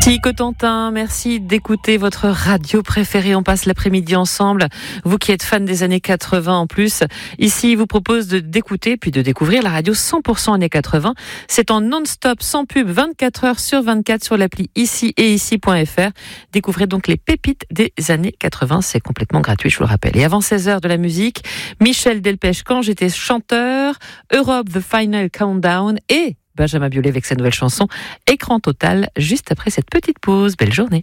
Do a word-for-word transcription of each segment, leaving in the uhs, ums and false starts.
Ici Cotentin, merci d'écouter votre radio préférée. On passe l'après-midi ensemble. Vous qui êtes fan des années quatre-vingts en plus, ici, il vous propose de d'écouter puis de découvrir la radio cent pour cent années quatre-vingts. C'est en non-stop, sans pub, vingt-quatre heures sur vingt-quatre sur l'appli ici et ici point f r. Découvrez donc les pépites des années quatre-vingts. C'est complètement gratuit, je vous le rappelle. Et avant seize heures de la musique, Michel Delpech, Quand j'étais chanteur, Europe, The Final Countdown et Benjamin Biolay avec sa nouvelle chanson Écran total, juste après cette petite pause. Belle journée.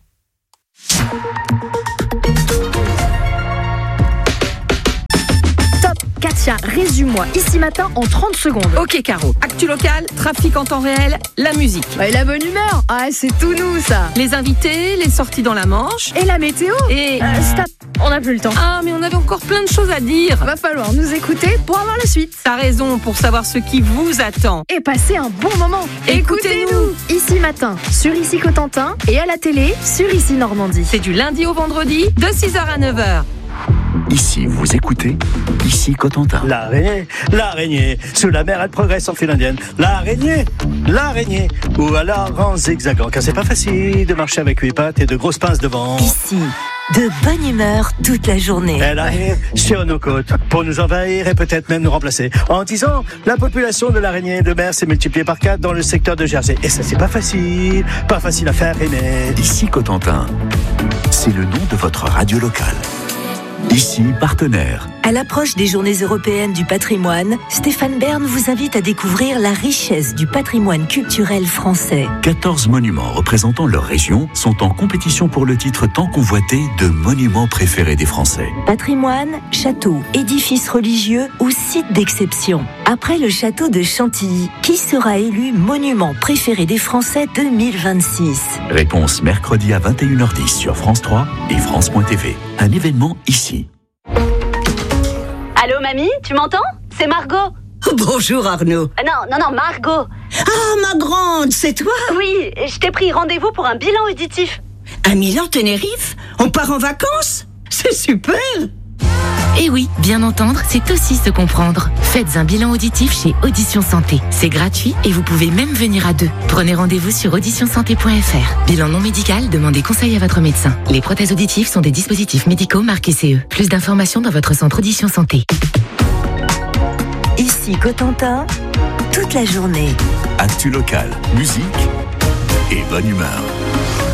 Katia, résume-moi ici matin en trente secondes. Ok Caro, actu local, trafic en temps réel, la musique. Et la bonne humeur, ah c'est tout nous ça. Les invités, les sorties dans la Manche. Et la météo. Et... Euh, stop, on n'a plus le temps. Ah mais on avait encore plein de choses à dire. Va falloir nous écouter pour avoir la suite. T'as raison, pour savoir ce qui vous attend. Et passer un bon moment. Écoutez-nous. Ici matin, sur Ici Cotentin et à la télé, sur Ici Normandie. C'est du lundi au vendredi, de six heures à neuf heures. Ici, vous écoutez Ici Cotentin. L'araignée, l'araignée, sous la mer elle progresse en file indienne. L'araignée, l'araignée, ou alors en zigzagant, car c'est pas facile de marcher avec huit pattes et de grosses pinces devant. Ici, de bonne humeur toute la journée. Elle arrive sur nos côtes pour nous envahir et peut-être même nous remplacer. En dix ans, la population de l'araignée de mer s'est multipliée par quatre dans le secteur de Jersey. Et ça c'est pas facile, pas facile à faire aimer. Ici Cotentin, c'est le nom de votre radio locale. Ici, partenaire. À l'approche des Journées européennes du patrimoine, Stéphane Bern vous invite à découvrir la richesse du patrimoine culturel français. quatorze monuments représentant leur région sont en compétition pour le titre tant convoité de monuments préférés des Français. Patrimoine, châteaux, édifices religieux ou sites d'exception. Après le château de Chantilly, qui sera élu monument préféré des Français deux mille vingt-six? Réponse mercredi à vingt et une heures dix sur France trois et France point T V. Un événement ici. Allô mamie, tu m'entends? C'est Margot. Bonjour Arnaud. Ah non, non, non, Margot. Ah ma grande, c'est toi? Oui, je t'ai pris rendez-vous pour un bilan auditif. À Milan, Tenerife? On part en vacances? C'est super. Eh oui, bien entendre, c'est aussi se comprendre. Faites un bilan auditif chez Audition Santé. C'est gratuit et vous pouvez même venir à deux. Prenez rendez-vous sur audition santé point f r. Bilan non médical, demandez conseil à votre médecin. Les prothèses auditives sont des dispositifs médicaux marqués C E. Plus d'informations dans votre centre Audition Santé. Ici Cotentin, toute la journée. Actu local, musique et bonne humeur.